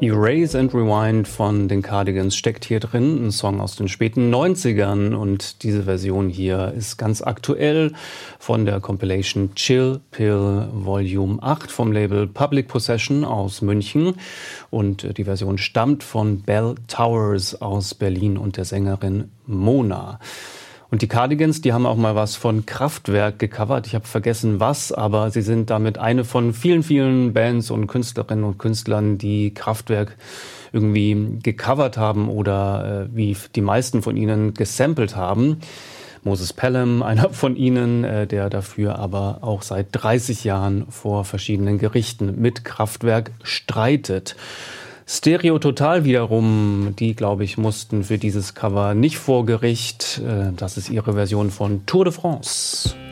Erase and Rewind von den Cardigans steckt hier drin, ein Song aus den späten 90ern, und diese Version hier ist ganz aktuell von der Compilation Chill Pill Volume 8 vom Label Public Possession aus München, und die Version stammt von Bell Towers aus Berlin und der Sängerin Mona. Und die Cardigans, die haben auch mal was von Kraftwerk gecovert. Ich habe vergessen was, aber sie sind damit eine von vielen, vielen Bands und Künstlerinnen und Künstlern, die Kraftwerk irgendwie gecovert haben oder wie die meisten von ihnen gesampelt haben. Moses Pelham, einer von ihnen, der dafür aber auch seit 30 Jahren vor verschiedenen Gerichten mit Kraftwerk streitet. Stereo Total wiederum, die, glaube ich, mussten für dieses Cover nicht vor Gericht. Das ist ihre Version von Tour de France.